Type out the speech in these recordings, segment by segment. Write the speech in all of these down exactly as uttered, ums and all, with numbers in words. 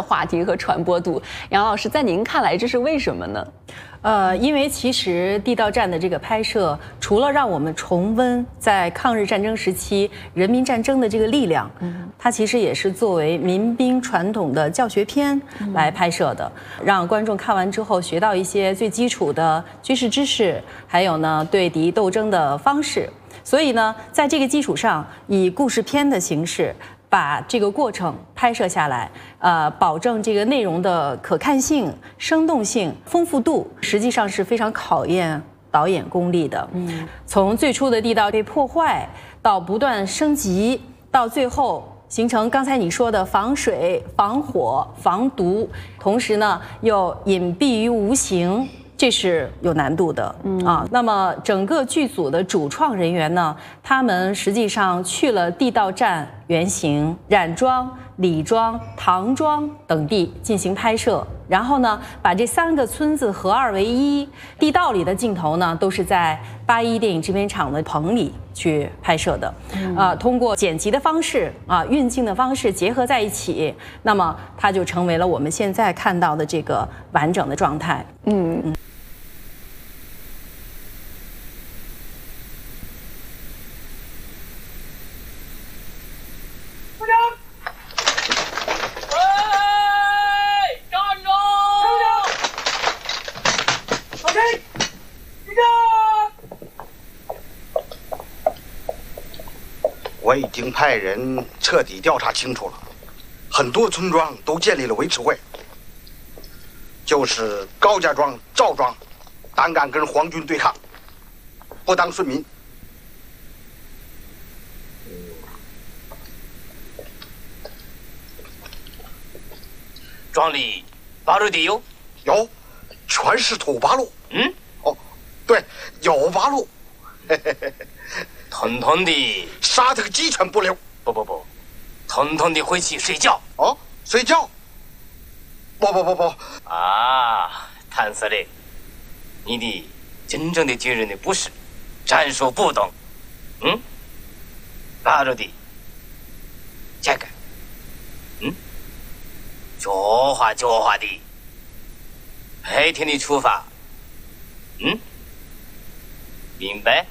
话题和传播度。杨老师，在您看来，这是为什么呢？ 呃，因为其实地道战的这个拍摄，除了让我们重温在抗日战争时期人民战争的这个力量，嗯，它其实也是作为民兵传统的教学片来拍摄的，嗯、让观众看完之后学到一些最基础的军事知识，还有呢对敌斗争的方式。所以呢，在这个基础上，以故事片的形式。把这个过程拍摄下来，呃，保证这个内容的可看性、生动性、丰富度，实际上是非常考验导演功力的。嗯，从最初的地道被破坏，到不断升级，到最后形成刚才你说的防水、防火、防毒，同时呢又隐蔽于无形。这是有难度的，嗯啊。那么整个剧组的主创人员呢，他们实际上去了地道战原型冉庄、李庄、唐庄等地进行拍摄，然后呢，把这三个村子合二为一。地道里的镜头呢，都是在八一电影制片厂的棚里去拍摄的，嗯、啊，通过剪辑的方式啊，运镜的方式结合在一起，那么它就成为了我们现在看到的这个完整的状态。嗯嗯。 我已经派人彻底调查清楚了，很多村庄都建立了维持会，就是高家庄、赵庄，胆敢跟皇军对抗，不当顺民。 庄里八路地有？ 有，全是土八路。 嗯， 哦，对，有八路。 统统的杀他个鸡犬不留。 不不不，统统的回去睡觉。 哦，睡觉？不不不不。 啊，谭司令，你的真正的军人的不是战术不懂。嗯，八路的这个，嗯，教化教化的，白天的出发。嗯，明白？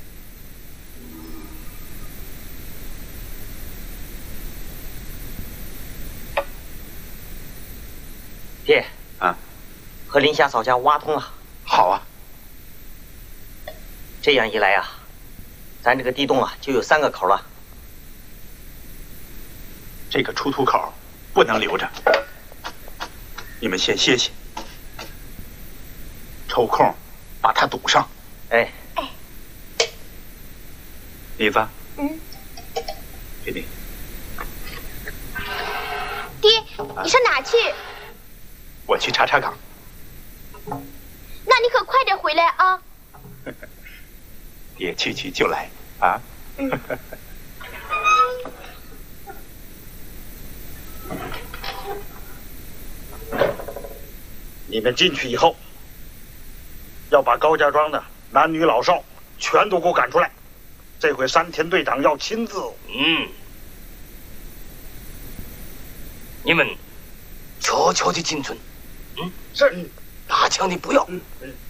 爹啊， 和林霞嫂家挖通了。 好啊， 这样一来啊，咱这个地洞啊就有三个口了。 这个出土口不能留着，你们先歇歇，抽空把它堵上。 哎， 李子， 嗯， 给你。 爹，你上哪去？ 我去查查岗。 那你可快点回来啊！ 爹去去就来啊！ 嗯。 你们进去以后，要把高家庄的男女老少全都给我赶出来。这回山田队长要亲自。 嗯。你们悄悄地进村。嗯， 是。 拿枪的不要。 嗯嗯。